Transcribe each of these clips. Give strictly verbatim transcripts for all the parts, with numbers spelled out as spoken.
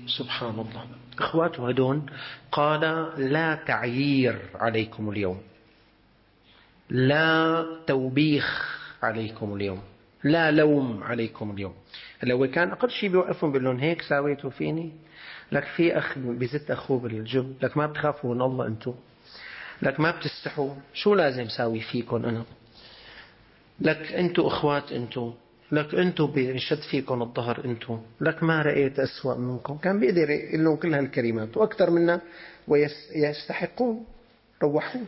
سبحان الله. إخواته هدون قال لا تعيير عليكم اليوم، لا توبيخ عليكم اليوم، لا لوم عليكم اليوم. لو كان أقل شيء بيوقفهم بيقول لهم هيك ساويتوا فيني، لك في أخ بزت أخوه بالجب، لك ما بتخافوا من الله أنتم، لك ما بتستحوا، شو لازم ساوي فيكم أنا، لك أنتم أخوات أنتم، لك أنتم بنشد فيكم الظهر أنتم، لك ما رأيت أسوأ منكم. كان بيقدر يقول لهم كل هالكلمات وأكثر منا ويستحقون، روحوه.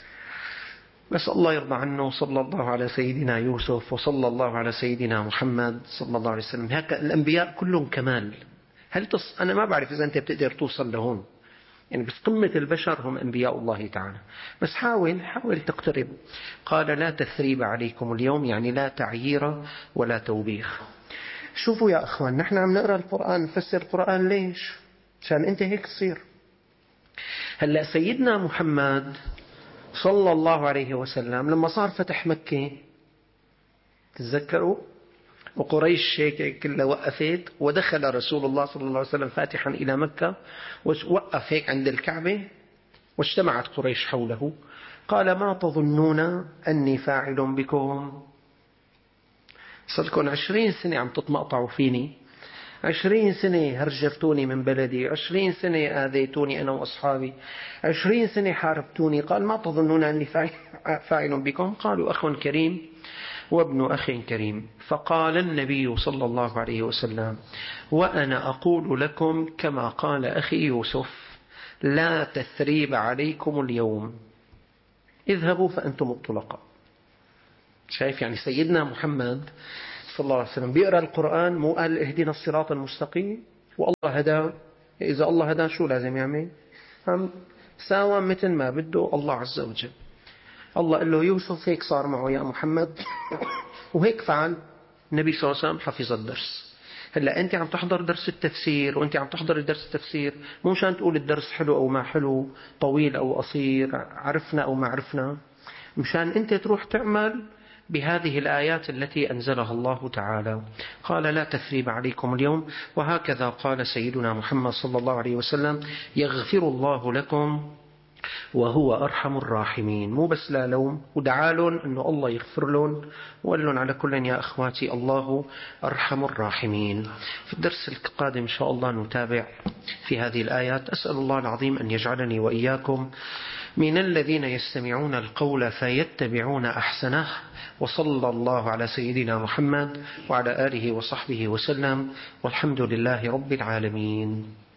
بس الله يرضى عنه. صلى الله على سيدنا يوسف وصلى الله على سيدنا محمد صلى الله عليه وسلم. هكذا الأنبياء كلهم كمال. هل تص... أنا ما بعرف إذا أنت بتقدر توصل لهون، يعني بس قمة البشر هم أنبياء الله تعالى، بس حاول حاول تقترب. قال لا تثريب عليكم اليوم، يعني لا تعيير ولا توبيخ. شوفوا يا أخوان، نحن عم نقرأ القرآن، نفسر القرآن ليش؟ عشان أنت هيك تصير. هلأ سيدنا محمد صلى الله عليه وسلم لما صار فتح مكة، تتذكروا، وقريش هيك كلها وقفت، ودخل رسول الله صلى الله عليه وسلم فاتحا إلى مكة، ووقف هيك عند الكعبة، واجتمعت قريش حوله. قال ما تظنون أني فاعل بكم؟ صلكم عشرين سنة عم تتمقطعوا فيني، عشرين سنة هرجفتوني من بلدي، عشرين سنة آذيتوني أنا وأصحابي، عشرين سنة حاربتوني. قال ما تظنون أني فاعل بكم؟ قالوا أخ كريم وابن أخ كريم. فقال النبي صلى الله عليه وسلم وأنا أقول لكم كما قال أخي يوسف لا تثريب عليكم اليوم، اذهبوا فأنتم الطلقاء. شايف يعني سيدنا محمد صلى الله عليه وسلم بيقرأ القرآن، مو قال اهدنا الصراط المستقيم والله هداه؟ إذا الله هداه شو لازم يعمل؟ هم ساوى مثل ما بده الله عز وجل. الله قال له يوسف هيك صار معه يا محمد وهيك فعل. النبي صلى الله عليه وسلم حفظ الدرس. هلا أنت عم تحضر درس التفسير، وأنت عم تحضر درس التفسير مو مشان تقول الدرس حلو أو ما حلو، طويل أو قصير، عرفنا أو ما عرفنا، مشان أنت تروح تعمل بهذه الآيات التي أنزلها الله تعالى. قال لا تثريب عليكم اليوم، وهكذا قال سيدنا محمد صلى الله عليه وسلم يغفر الله لكم وهو أرحم الراحمين. مو بس لا لوم، ودعالهم أنه الله يغفر لهم، وقال لهم على كل يا أخواتي الله أرحم الراحمين. في الدرس القادم إن شاء الله نتابع في هذه الآيات. أسأل الله العظيم أن يجعلني وإياكم من الذين يستمعون القول فيتبعون أحسنه. وصلى الله على سيدنا محمد وعلى آله وصحبه وسلم، والحمد لله رب العالمين.